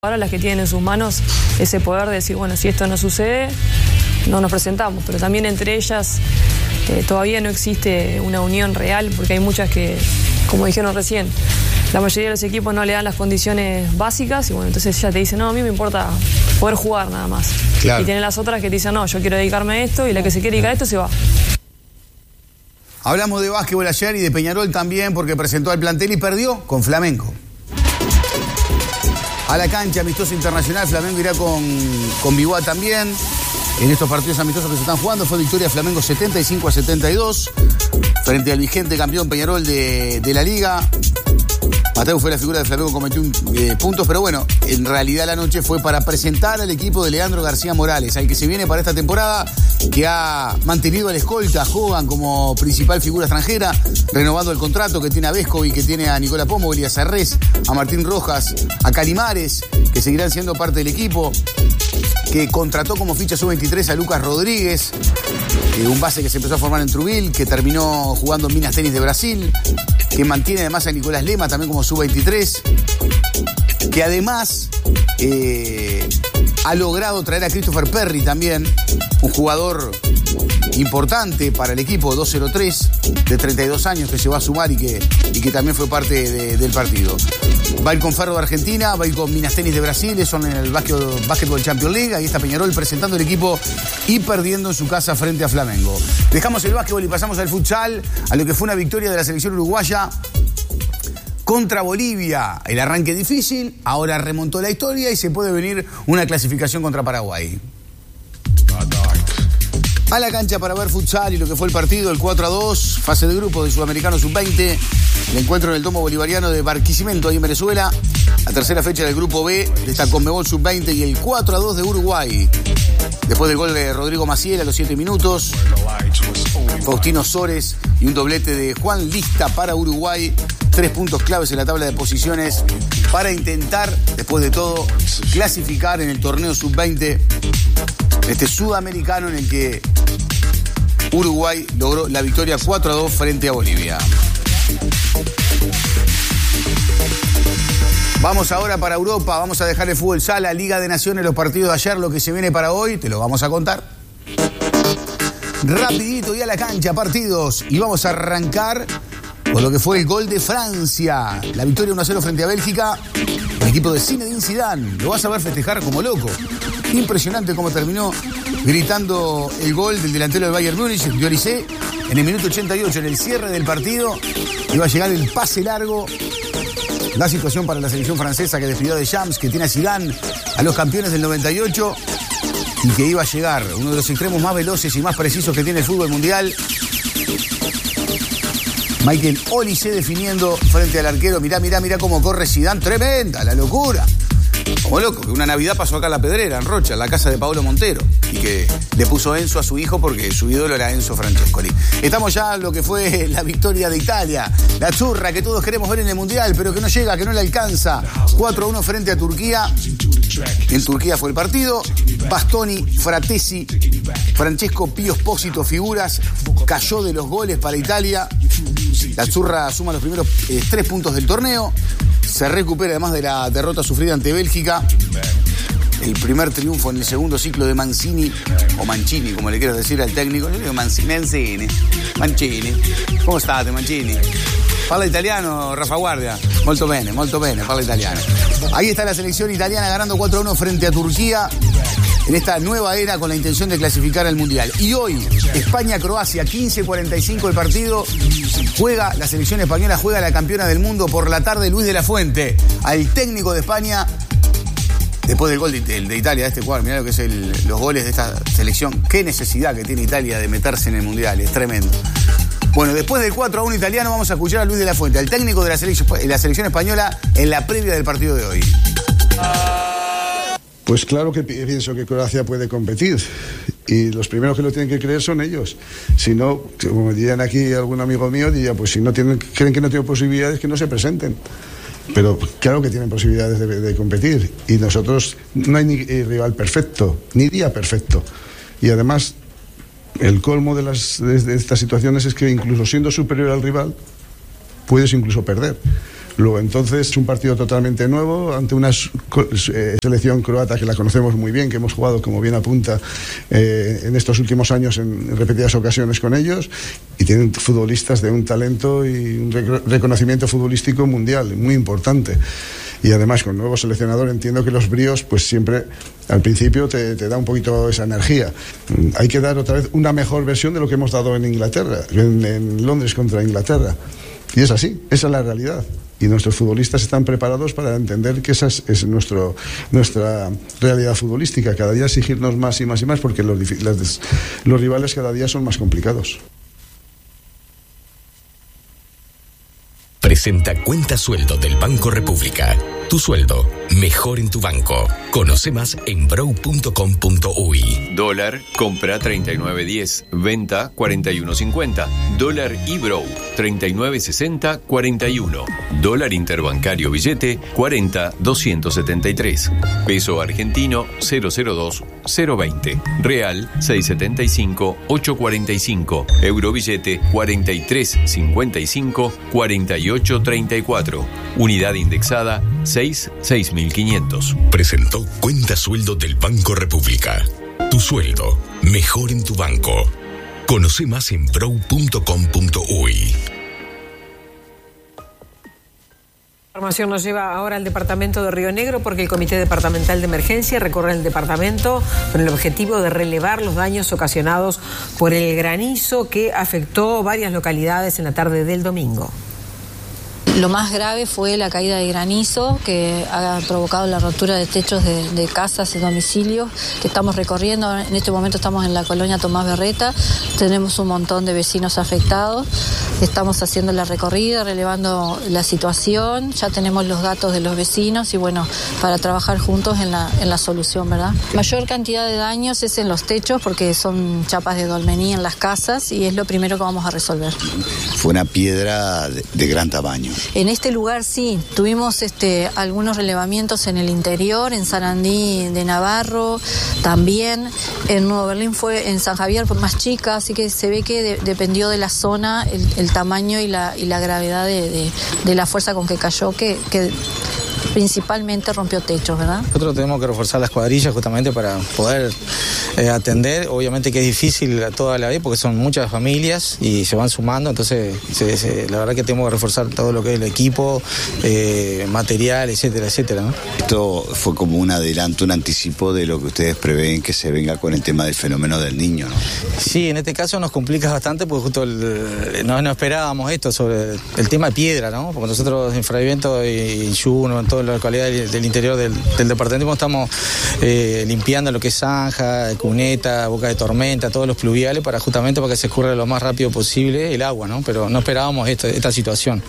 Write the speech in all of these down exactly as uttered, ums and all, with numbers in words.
Ahora las que tienen en sus manos ese poder de decir, bueno, si esto no sucede, no nos presentamos, pero también entre ellas eh, todavía no existe una unión real, porque hay muchas que, como dijeron recién, la mayoría de los equipos no le dan las condiciones básicas y bueno, entonces ella te dice, no, a mí me importa poder jugar nada más. Claro. Y tienen las otras que te dicen, no, yo quiero dedicarme a esto, y la que se quiere dedicar a esto se va. Hablamos de básquetbol ayer y de Peñarol también, porque presentó al plantel y perdió con Flamengo. A la cancha, amistoso internacional, Flamengo irá con, con Biguá también. En estos partidos amistosos que se están jugando fue victoria de Flamengo setenta y cinco a setenta y dos frente al vigente campeón Peñarol de, de la Liga. Mateu fue la figura de Flamengo con veintiún eh, puntos, pero bueno, en realidad la noche fue para presentar al equipo de Leandro García Morales, al que se viene para esta temporada, que ha mantenido al escolta Jovan como principal figura extranjera, renovando el contrato que tiene a Vesco y que tiene a Nicola Pomogli, a Sarrés, a Martín Rojas, a Calimares, que seguirán siendo parte del equipo, que contrató como ficha sub veintitrés a Lucas Rodríguez, eh, un base que se empezó a formar en Trubil, que terminó jugando en Minas Tenis de Brasil, que mantiene además a Nicolás Lema también como sub veintitrés, que además eh, ha logrado traer a Christopher Perry también, un jugador importante para el equipo, dos cero tres, de treinta y dos años, que se va a sumar y que, y que también fue parte de, del partido. Va a ir con Ferro de Argentina, va a ir con Minas Tenis de Brasil, son en el Basketball Champions League. Ahí está Peñarol presentando el equipo y perdiendo en su casa frente a Flamengo. Dejamos el básquetbol y pasamos al futsal, a lo que fue una victoria de la selección uruguaya contra Bolivia. El arranque difícil, ahora remontó la historia y se puede venir una clasificación contra Paraguay. A la cancha para ver futsal y lo que fue el partido, el cuatro a dos, fase de grupo de Sudamericano sub veinte, el encuentro en el domo bolivariano de Barquisimeto, ahí en Venezuela, la tercera fecha del grupo B de esta Conmebol sub veinte y el cuatro a dos de Uruguay. Después del gol de Rodrigo Maciel a los siete minutos, Faustino Sores y un doblete de Juan Lista para Uruguay, tres puntos claves en la tabla de posiciones para intentar, después de todo, clasificar en el torneo sub veinte, este sudamericano en el que Uruguay logró la victoria cuatro a dos frente a Bolivia. Vamos ahora para Europa, vamos a dejar el fútbol sala, Liga de Naciones, los partidos de ayer, lo que se viene para hoy, te lo vamos a contar. Rapidito y a la cancha, partidos, y vamos a arrancar con lo que fue el gol de Francia, la victoria uno a cero frente a Bélgica, el equipo de Zinedine Zidane, lo vas a ver festejar como loco. Impresionante cómo terminó gritando el gol del delantero del Bayern Múnich, Llorisé, en el minuto ochenta y ocho, en el cierre del partido, iba a llegar el pase largo. La situación para la selección francesa que despidió de Champs, que tiene a Zidane, a los campeones del noventa y ocho, y que iba a llegar uno de los extremos más veloces y más precisos que tiene el fútbol mundial. Michael Olise definiendo frente al arquero. Mirá, mirá, mirá cómo corre Zidane, tremenda, la locura. Como loco, que una Navidad pasó acá en La Pedrera, en Rocha, en la casa de Paolo Montero, y que le puso Enzo a su hijo porque su ídolo era Enzo Francescoli. Estamos ya en lo que fue la victoria de Italia, la zurra que todos queremos ver en el Mundial, pero que no llega, que no le alcanza. cuatro a uno frente a Turquía. En Turquía fue el partido. Bastoni, Fratesi, Francesco Pio Espósito, figuras, cayó de los goles para Italia. La zurra suma los primeros eh, tres puntos del torneo. Se recupera además de la derrota sufrida ante Bélgica. El primer triunfo en el segundo ciclo de Mancini, o Mancini, como le quieras decir al técnico. Yo digo Mancini, Mancini. ¿Cómo state, Mancini? Parla italiano, Rafa Guardia. Molto bene, molto bene, parla italiano. Ahí está la selección italiana ganando cuatro a uno frente a Turquía en esta nueva era con la intención de clasificar al Mundial. Y hoy, España-Croacia, quince cuarenta y cinco el partido. Juega, la selección española juega la campeona del mundo por la tarde, Luis de la Fuente, al técnico de España. Después del gol de, de, de Italia, de este cuadro, mirá lo que es el, los goles de esta selección. Qué necesidad que tiene Italia de meterse en el Mundial, es tremendo. Bueno, después del cuatro a uno italiano vamos a escuchar a Luis de la Fuente, al técnico de la selección, la selección española, en la previa del partido de hoy. Pues claro que pienso que Croacia puede competir y los primeros que lo tienen que creer son ellos. Si no, como dirían aquí algún amigo mío, diría, pues si no tienen, creen que no tienen posibilidades, que no se presenten. Pero claro que tienen posibilidades de, de competir y nosotros no hay ni rival perfecto, ni día perfecto. Y además, el colmo de, las, de, de estas situaciones es que incluso siendo superior al rival, puedes incluso perder. Luego entonces es un partido totalmente nuevo ante una eh, selección croata que la conocemos muy bien, que hemos jugado, como bien apunta, eh, en estos últimos años en, en repetidas ocasiones con ellos, y tienen futbolistas de un talento y un rec- reconocimiento futbolístico mundial muy importante. Y además con nuevo seleccionador entiendo que los bríos pues siempre al principio te, te da un poquito esa energía. Hay que dar otra vez una mejor versión de lo que hemos dado en Inglaterra, en, en Londres contra Inglaterra. Y es así, esa es la realidad. Y nuestros futbolistas están preparados para entender que esa es, es nuestro, nuestra realidad futbolística. Cada día exigirnos más y más y más porque los, los, los rivales cada día son más complicados. Presenta Cuenta Sueldo del Banco República. Tu sueldo, mejor en tu banco. Conoce más en brow punto com punto uy. Dólar, compra treinta y nueve diez, venta cuarenta y uno cincuenta. Dólar iBrow, treinta y nueve sesenta, cuarenta y uno. Dólar interbancario billete, cuarenta doscientos setenta y tres. Peso argentino, cero cero dos, cero veinte. Real, seiscientos setenta y cinco, ochocientos cuarenta y cinco. Euro billete, cuarenta y tres cincuenta y cinco, cuarenta y ocho treinta y cuatro. Unidad indexada, seis mil quinientos. Presentó Cuenta Sueldo del Banco República. Tu sueldo, mejor en tu banco. Conoce más en brow punto com punto uy. La información nos lleva ahora al departamento de Río Negro porque el Comité Departamental de Emergencia recorre el departamento con el objetivo de relevar los daños ocasionados por el granizo que afectó varias localidades en la tarde del domingo. Lo más grave fue la caída de granizo que ha provocado la rotura de techos de, de casas y domicilios que estamos recorriendo. En este momento estamos en la colonia Tomás Berreta, tenemos un montón de vecinos afectados, estamos haciendo la recorrida, relevando la situación, ya tenemos los datos de los vecinos y bueno, para trabajar juntos en la, en la solución, ¿verdad? Mayor cantidad de daños es en los techos porque son chapas de dolmení en las casas y es lo primero que vamos a resolver. Fue una piedra de, de gran tamaño. En este lugar sí, tuvimos este, algunos relevamientos en el interior, en Sarandí de Navarro, también en Nuevo Berlín fue en San Javier fue más chica, así que se ve que de, dependió de la zona, el, el tamaño y la, y la gravedad de, de, de la fuerza con que cayó, que, que principalmente rompió techos, ¿verdad? Nosotros tenemos que reforzar las cuadrillas justamente para poder eh, atender, obviamente que es difícil a toda la vez porque son muchas familias y se van sumando, entonces se, se, la verdad que tenemos que reforzar todo lo que es el equipo, eh, material, etcétera, etcétera, ¿no? Esto fue como un adelanto, un anticipo de lo que ustedes prevén que se venga con el tema del fenómeno del Niño, ¿no? Sí, en este caso nos complica bastante porque justo el, no, no esperábamos esto sobre el tema de piedra, ¿no? Porque nosotros en Fraiviento y Juno, en toda la localidad del, del interior del, del departamento estamos eh, limpiando lo que es zanja, cuneta, boca de tormenta, todos los pluviales para justamente para que se escurra lo más rápido posible el agua, ¿no? Pero no esperábamos esto, esta situación.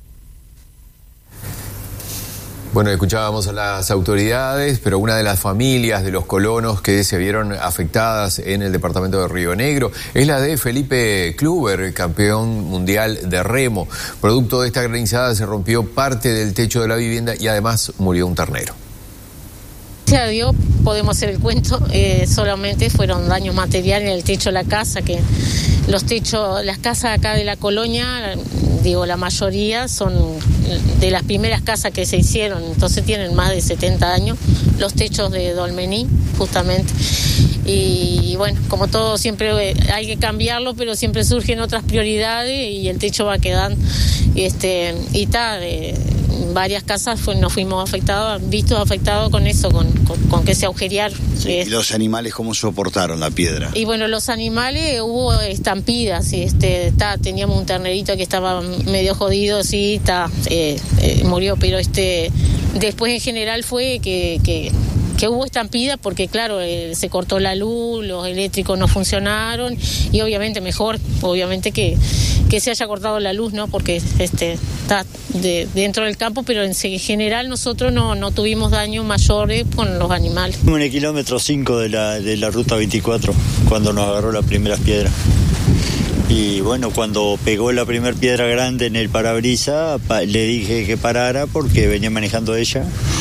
Bueno, escuchábamos a las autoridades, pero una de las familias de los colonos que se vieron afectadas en el departamento de Río Negro es la de Felipe Kluber, campeón mundial de remo. Producto de esta granizada se rompió parte del techo de la vivienda y además murió un ternero. Gracias a Dios podemos hacer el cuento, eh, solamente fueron daños materiales en el techo de la casa, que los techos, las casas acá de la colonia, digo, la mayoría son de las primeras casas que se hicieron, entonces tienen más de setenta años, los techos de dolmení, justamente. Y bueno, como todo, siempre hay que cambiarlo, pero siempre surgen otras prioridades y el techo va quedando. Este, y está, de varias casas fue, nos fuimos afectados, vistos afectados con eso, con, con, con que se agujerearon. Sí, ¿y los animales cómo soportaron la piedra? Y bueno, los animales hubo estampidas, y este, está, teníamos un ternerito que estaba medio jodido, sí, está, eh, eh, murió, pero este, después en general fue que, que que hubo estampida porque claro, eh, se cortó la luz, los eléctricos no funcionaron y obviamente mejor, obviamente que, que se haya cortado la luz, ¿no? Porque este está de, dentro del campo, pero en general nosotros no, no tuvimos daños mayores con los animales. En el kilómetro cinco de la, de la ruta veinticuatro, cuando nos agarró las primeras piedras. Y bueno, cuando pegó la primera piedra grande en el parabrisas, pa, le dije que parara porque venía manejando ella.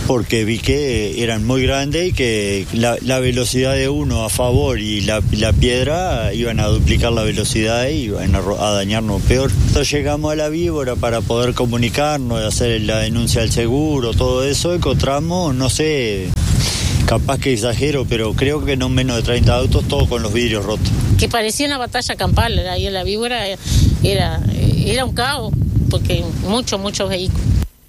porque vi que eran muy grandes y que la, la velocidad de uno a favor y la, la piedra iban a duplicar la velocidad y iban a, a dañarnos peor. Entonces llegamos a la víbora para poder comunicarnos, hacer la denuncia al seguro, todo eso. Encontramos, no sé, capaz que exagero, pero creo que no menos de treinta autos, todos con los vidrios rotos. Que parecía una batalla campal, ahí en la víbora era, era un caos, porque muchos, muchos vehículos.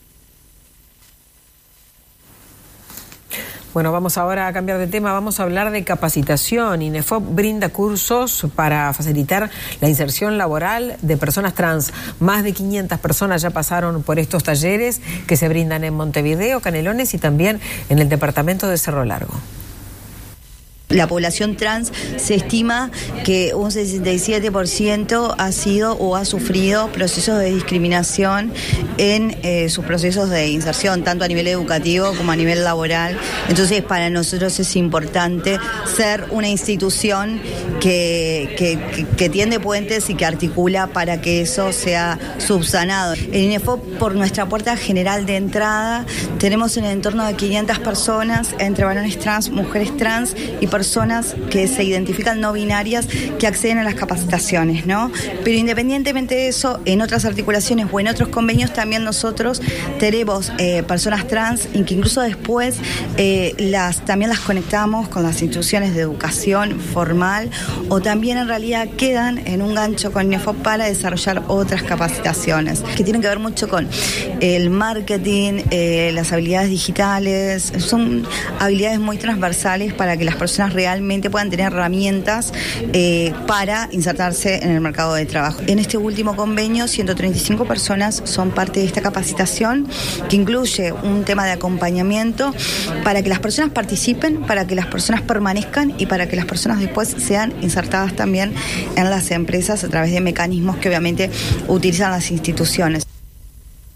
Bueno, vamos ahora a cambiar de tema, vamos a hablar de capacitación. INEFOP brinda cursos para facilitar la inserción laboral de personas trans. Más de quinientas personas ya pasaron por estos talleres que se brindan en Montevideo, Canelones y también en el departamento de Cerro Largo. La población trans se estima que un sesenta y siete por ciento ha sido o ha sufrido procesos de discriminación en eh, sus procesos de inserción, tanto a nivel educativo como a nivel laboral. Entonces, para nosotros es importante ser una institución que, que, que, que tiende puentes y que articula para que eso sea subsanado. En INEFOP, por nuestra puerta general de entrada, tenemos en el entorno de quinientas personas, entre varones trans, mujeres trans y personas personas que se identifican no binarias que acceden a las capacitaciones, ¿no? Pero independientemente de eso, en otras articulaciones o en otros convenios también nosotros tenemos eh, personas trans y que incluso después eh, las también las conectamos con las instituciones de educación formal o también en realidad quedan en un gancho con INEFOP para desarrollar otras capacitaciones que tienen que ver mucho con el marketing, eh, las habilidades digitales. Son habilidades muy transversales para que las personas realmente puedan tener herramientas eh, para insertarse en el mercado de trabajo. En este último convenio, ciento treinta y cinco personas son parte de esta capacitación que incluye un tema de acompañamiento para que las personas participen, para que las personas permanezcan y para que las personas después sean insertadas también en las empresas a través de mecanismos que obviamente utilizan las instituciones.